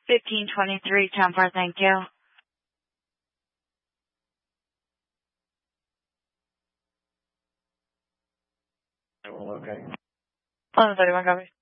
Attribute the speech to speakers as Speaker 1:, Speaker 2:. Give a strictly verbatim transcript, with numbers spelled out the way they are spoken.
Speaker 1: fifteen twenty-three, ten four, thank you.
Speaker 2: Okay.
Speaker 1: eleven thirty-one, copy.